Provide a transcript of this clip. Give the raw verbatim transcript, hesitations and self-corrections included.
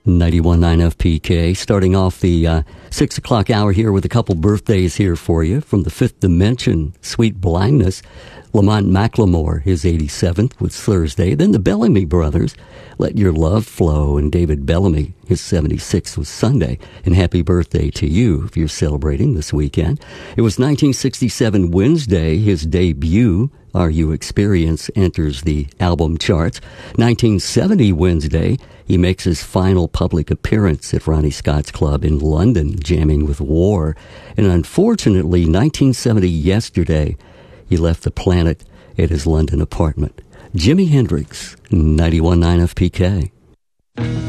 ninety-one point nine F P K, starting off the uh, six o'clock hour here with a couple birthdays here for you. From the Fifth Dimension, Sweet Blindness, Lamont McLemore, his eighty-seventh, was Thursday. Then the Bellamy Brothers, Let Your Love Flow, and David Bellamy, his seventy-sixth, was Sunday. And happy birthday to you if you're celebrating this weekend. It was nineteen sixty-seven Wednesday, his debut, Are You Experience, enters the album charts. nineteen seventy Wednesday, he makes his final public appearance at Ronnie Scott's Club in London, jamming with War. And unfortunately, nineteen seventy yesterday, he left the planet at his London apartment. Jimi Hendrix, ninety-one point nine F P K.